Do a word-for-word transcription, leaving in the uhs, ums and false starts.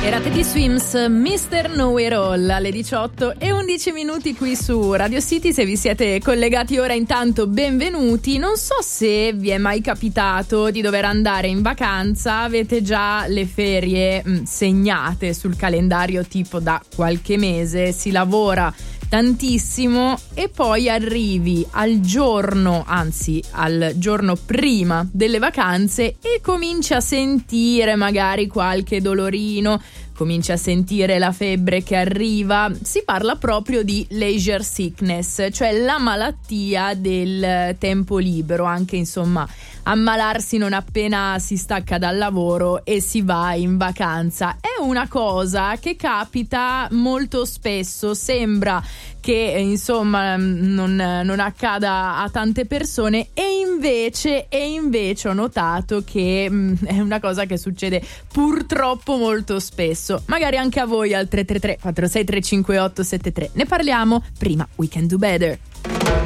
Erate di Swims, mister Know-It-All alle diciotto e undici minuti qui su Radio City. Se vi siete collegati ora, intanto benvenuti. Non so se vi è mai capitato di dover andare in vacanza, avete già le ferie mh, segnate sul calendario tipo da qualche mese, si lavora tantissimo e poi arrivi al giorno, anzi al giorno prima delle vacanze e cominci a sentire magari qualche dolorino, cominci a sentire la febbre che arriva. Si parla proprio di leisure sickness, cioè la malattia del tempo libero, anche insomma ammalarsi non appena si stacca dal lavoro e si va in vacanza. È una cosa che capita molto spesso, sembra che insomma non, non accada a tante persone e invece, e invece ho notato che mh, è una cosa che succede purtroppo molto spesso, magari anche a voi al tre tre tre quattro sei tre cinque otto sette tre. Ne parliamo prima We Can Do Better.